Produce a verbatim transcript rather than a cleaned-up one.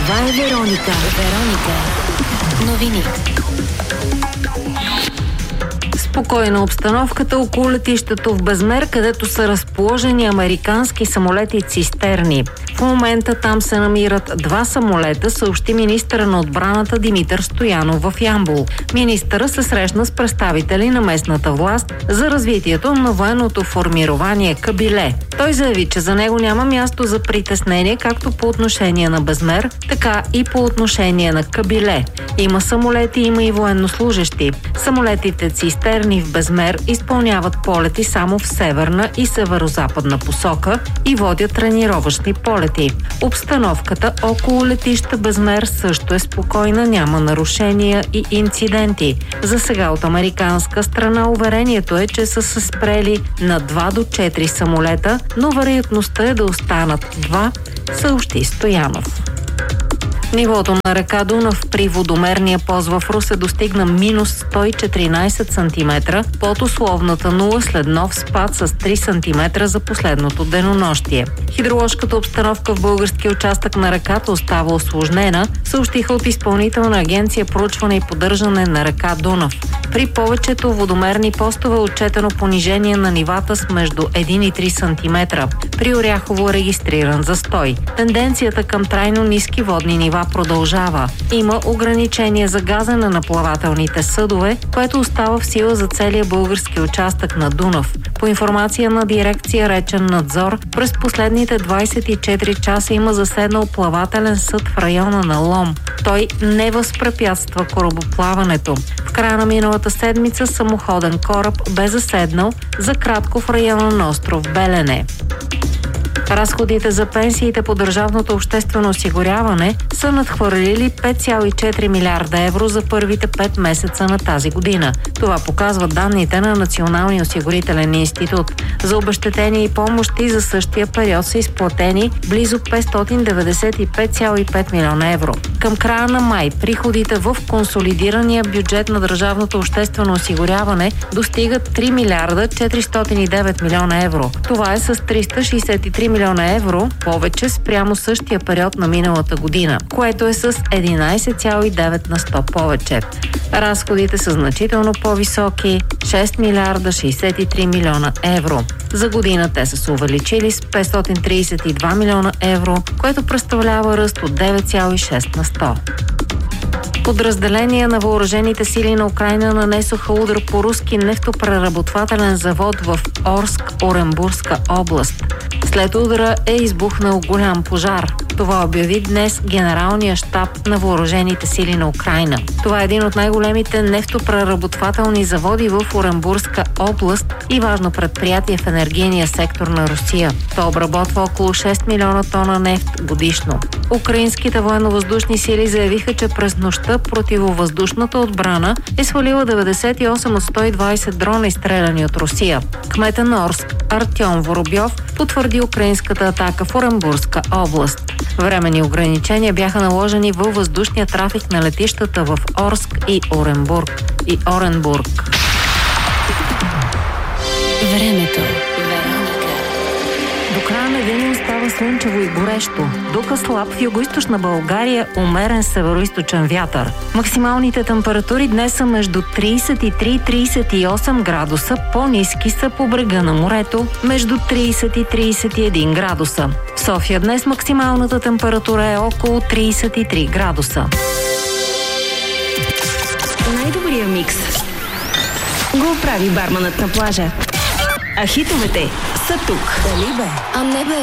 Това е Вероника. Вероника. Новини. Спокойна обстановката около летището в Безмер, където са разположени американски самолети цистерни. В момента там се намират два самолета, съобщи министъра на отбраната Димитър Стоянов в Ямбол. Министъра се срещна с представители на местната власт за развитието на военното формирование Кабиле. Той заяви, че за него няма място за притеснение както по отношение на Безмер, така и по отношение на Кабиле. Има самолети, има и военнослужещи. Самолетите цистерни в Безмер изпълняват полети само в северна и северозападна посока и водят тренировъчни полети. Обстановката около летища Безмер също е спокойна, няма нарушения и инциденти. За сега от американска страна уверението е, че са се спрели на два до четири самолета, но вероятността е да останат два, съобщи Стоянов. Нивото на река Дунав при водомерния пост в Русе достигна минус сто и четиринайсет сантиметра под условната нула след нов спад с три сантиметра за последното денонощие. Хидроложката обстановка в българския участък на реката остава усложнена, съобщиха от Изпълнителна агенция проучване и поддържане на река Дунав. При повечето водомерни постове е отчетено понижение на нивата с между един и три сантиметра. При Оряхово е регистриран застой. Тенденцията към трайно ниски водни нива продължава. Има ограничение за газене на плавателните съдове, което остава в сила за целия български участък на Дунав. По информация на дирекция Речен надзор, през последните двайсет и четири часа има заседнал плавателен съд в района на Лом. Той не възпрепятства корабоплаването. В края на миналата седмица самоходен кораб бе заседнал за кратко в района на остров Белене. Разходите за пенсиите по държавното обществено осигуряване са надхвърлили пет цяло и четири милиарда евро за първите пет месеца на тази година. Това показват данните на Националния осигурителен институт. За обезщетения и помощи за същия период са изплатени близо петстотин деветдесет и пет цяло и пет милиона евро. Към края на май приходите в консолидирания бюджет на държавното обществено осигуряване достигат три милиарда четиристотин и девет милиона евро. Това е с триста шейсет и три милиона евро повече спрямо същия период на миналата година, което е с единайсет цяло и девет на сто повече. Разходите са значително по-високи – шест милиарда шейсет и три милиона евро. За година те са се увеличили с петстотин трийсет и два милиона евро, което представлява ръст от девет цяло и шест на сто. Подразделения на въоръжените сили на Украйна нанесоха удар по руски нефтопреработвателен завод в Орск, Оренбургска област. След удара е избухнал голям пожар. Това обяви днес Генералния щаб на въоръжените сили на Украйна. Това е един от най-големите нефтопреработвателни заводи в Оренбургска област и важно предприятие в енергийния сектор на Русия. То обработва около шест милиона тона нефт годишно. Украинските военновъздушни сили заявиха, че през нощта противовъздушната отбрана е свалила деветдесет и осем от сто и двайсет дрона, изстреляни от Русия. Кметът на Орск Артем Воробьов потвърди украинската атака в Оренбургска област. Временни ограничения бяха наложени във въздушния трафик на летищата в Орск и Оренбург. И Оренбург. Времето. До края на деня става слънчево и горещо. Духа слаб в югоизточна България, умерен североизточен вятър. Максималните температури днес са между трийсет и три и трийсет и осем градуса, по-ниски са по брега на морето, между трийсет и трийсет и един градуса. В София днес максималната температура е около трийсет и три градуса. Най-добрия микс го прави барманът на плажа. А хитовете са тук. Дали бе? А не бе.